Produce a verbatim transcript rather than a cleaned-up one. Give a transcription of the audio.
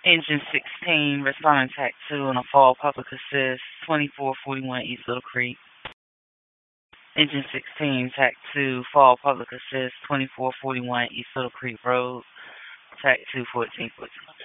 Engine sixteen, responding Tac two on a fall public assist, twenty-four forty-one East Little Creek. Engine sixteen, Tac two, fall public assist, twenty-four forty-one East Little Creek Road, Tac two, fourteen fourteen.